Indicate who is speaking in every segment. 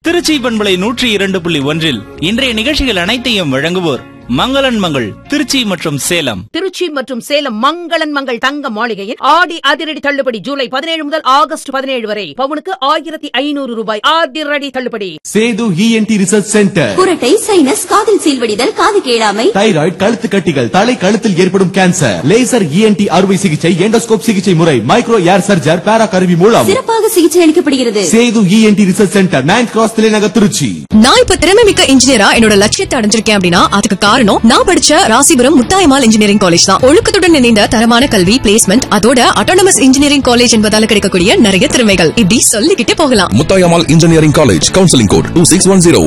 Speaker 1: திருச்சி பண்பலை 102.1 இன்றைய நிகழ்ச்சிகள் அனைத்தையும் வழங்குவோர் மங்களன் மங்கள் திருச்சி மற்றும் சேலம்.
Speaker 2: திருச்சி மற்றும் சேலம் மங்களன் மங்கள் தங்க மாளிகையின் ஆடி அதிரடி தள்ளுபடி ஜூலை 17 முதல் ஆகஸ்ட் 17 வரை பவுனுக்கு 1500 ரூபாய் அதிரடி தள்ளுபடி.
Speaker 3: Setu ENT research centre.
Speaker 4: குரட்டை, சைனஸ், காதில் சீல்வடிதல், காது கேளாமை,
Speaker 3: தைராய்டு, கழுத்து கட்டிகள், தலை கழுத்தில் ஏற்படும் கேன்சர், லேசர் இஎன்டி அறுவை சிகிச்சை, எண்டோஸ்கோப் சிகிச்சை முறை, மைக்ரோ ஏர் சர்ஜர், பேரா கருவி மூலம்
Speaker 4: சிறப்பாக சிகிச்சை அளிக்கப்படுகிறது.
Speaker 3: Setu ENT research centre, 9th cross தலைநகர் திருச்சி.
Speaker 5: நான் இப்ப திறமை மிக்க இன்ஜினியரா என்னோட லட்சியத்தை அடைஞ்சிருக்கேன் அப்படின்னா அதுக்கு காரணம் நான் படிச்ச ராசிபுரம் முத்தாயம்மாள் இன்ஜினியரிங் காலேஜ் தான். ஒழுக்கத்துடன் இணைந்த தரமான கல்வி, பிளேஸ்மெண்ட், அதோட அட்டானமஸ் இன்ஜினியரிங் காலேஜ் என்பதால கிடைக்கக்கூடிய நிறைய திறமைகள் இப்படி சொல்லிக்கிட்டே போகலாம்.
Speaker 6: Muthayammal engineering college, counselling code 2610.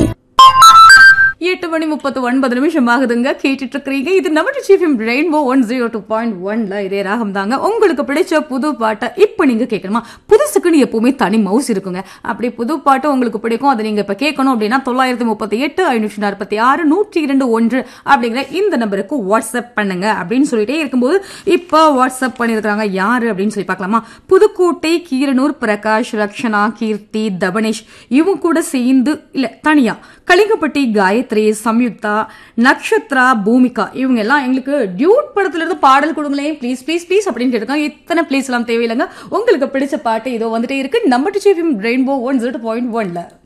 Speaker 7: 8:39 ஆகுதுங்க. கேட்டுட்டு இருக்கிறீங்க. இது நம்ம டிஃபம் ரெயின்போ 102.1ல இதே ராகம் தாங்க. உங்களுக்கு பிடிச்ச புது பாட்டை இப்ப நீங்க கேட்கணுமா? புதுசுக்குன்னு எப்பவுமே தனி மவுஸ் இருக்குங்க. அப்படி புது பாட்டு உங்களுக்கு பிடிக்கும், அதை நீங்க இப்ப கேட்கணும் அப்படின்னா 938 546 102.1 அப்படிங்கிற இந்த நம்பருக்கு வாட்ஸ்அப் பண்ணுங்க அப்படின்னு சொல்லிட்டே இருக்கும்போது இப்ப வாட்ஸ்அப் பண்ணிருக்காங்க. யாரு அப்படின்னு சொல்லி பார்க்கலாமா? புதுக்கோட்டை, கீரனூர், பிரகாஷ், ரக்ஷனா, கீர்த்தி, தபனேஷ் இவங்க கூட சேர்ந்து இல்ல தனியா கலிங்கப்பட்டி, காயத்ரி, சம்யுக்தா, நக்ஷத்ரா, பூமிகா இவங்க எல்லாம் எங்களுக்கு டியூட் படத்துல இருந்து பாடல் கொடுங்களேன் ப்ளீஸ் ப்ளீஸ் ப்ளீஸ் அப்படின்னு கேட்டிருக்காங்க. இத்தனை ப்ளீஸ் எல்லாம் தேவையில்லைங்க. உங்களுக்கு பிடிச்ச பாட்டு இதோ வந்துட்டே இருக்கு நம்ம டிஃபம் ரெயின்போ 102.1ல.